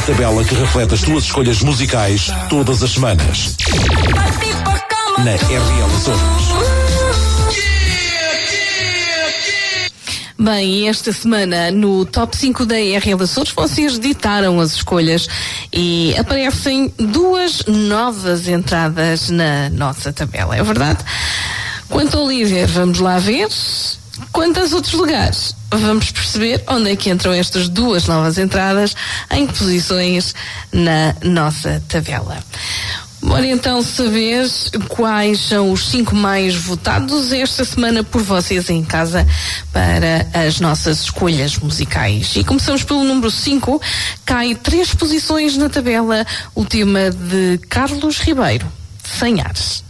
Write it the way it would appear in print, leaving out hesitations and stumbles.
tabela que reflete as tuas escolhas musicais todas as semanas. Na RL Açores. Bem, e esta semana no Top 5 da RL Açores vocês ditaram as escolhas e aparecem 2 novas entradas na nossa tabela, é verdade? Quanto ao líder, vamos lá ver. Quanto aos outros lugares, vamos perceber onde é que entram estas 2 novas entradas, em que posições na nossa tabela. Bora então saber quais são os 5 mais votados esta semana por vocês em casa para as nossas escolhas musicais. E começamos pelo número 5, cai 3 posições na tabela, o tema de Carlos Ribeiro, Sem Ares.